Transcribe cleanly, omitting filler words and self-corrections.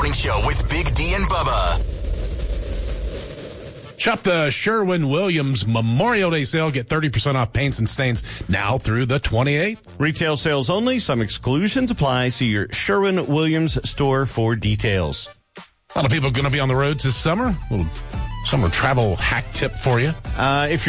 Morning Show with Big D and Bubba. Shop the Sherwin-Williams Memorial Day sale. Get 30% off paints and stains now through the 28th. Retail sales only. Some exclusions apply. See your Sherwin-Williams store for details. A lot of people going to be on the roads this summer. A little summer travel hack tip for you. If you're